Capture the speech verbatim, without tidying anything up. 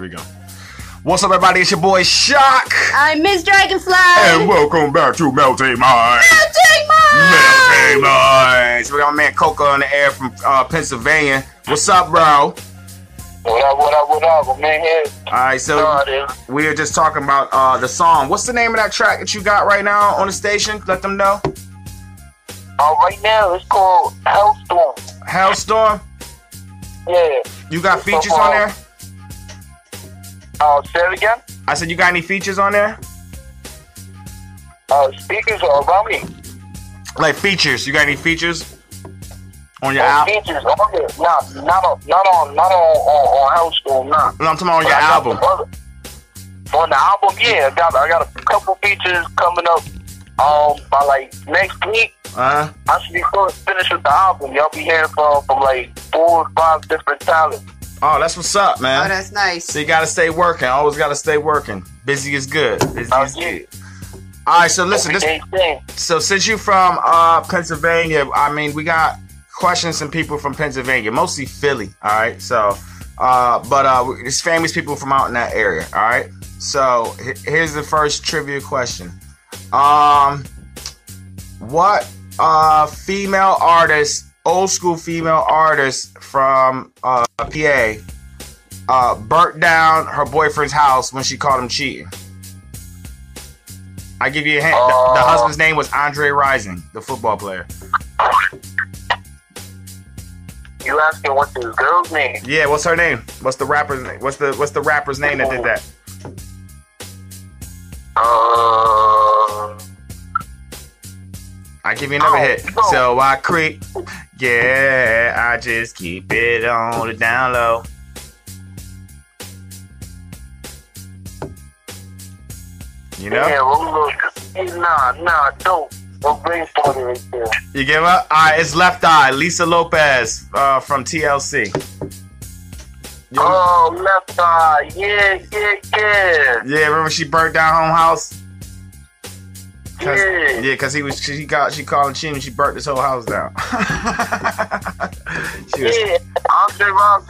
we go. What's up, everybody? It's your boy Shock. I'm Miss Dragonfly. And welcome back to Melting Minds. Melting Minds. Melting Minds. We got my man Coco on the air from uh, Pennsylvania. What's up, bro? What up, what up, what up? I'm in here. Alright, so we were just talking about uh, the song. What's the name of that track that you got right now on the station? Let them know. Uh, right now, it's called Hellstorm. Hellstorm? Yeah. You got It's features so, on there? Uh, say it again? I said, you got any features on there? Uh, speakers are around me. Like features. You got any features on your Oh, album? features on there. Not, not on, not on, not on, on, on Hellstorm, nah. No, I'm talking about on But your I got album. some other- On the album, yeah, I got, I got a couple features coming up. Um, by like next week, Uh-huh. I should be finished with the album. Y'all be hearing from from like four or five different talents. Oh, that's what's up, Oh, man. that's nice. So you gotta stay working. Always gotta stay working. Busy is good. Busy Oh, is yeah. good. All right, so listen. This, Everyday thing. so since you from uh, Pennsylvania, I mean, we got questions from people from Pennsylvania, mostly Philly. All right, so uh, but uh, it's famous people from out in that area. All right, so h- here's the first trivia question. Um, what uh female artist, old school female artist from uh, P A, uh, burnt down her boyfriend's house when she caught him cheating? I give you a hint. The, the Uh, husband's name was Andre Rising, the football player. You asking what's this girl's name? Yeah, what's her name? What's the rapper's name? What's the what's the rapper's name that did that? Uh, I give you another Oh, hit. no. So I creep. Yeah, I just keep it on the down low. You know? yeah, well, look, nah, nah, don't. Don't bring for right there. You give up? Alright, it's Left Eye, Lisa Lopez uh, from T L C. You- Oh, left eye, yeah, yeah, yeah. Yeah, remember she burnt down home house? Cause, Yeah. yeah, cause he was she got she called him cheating. She burnt this whole house down. She was- Yeah, Andre Rob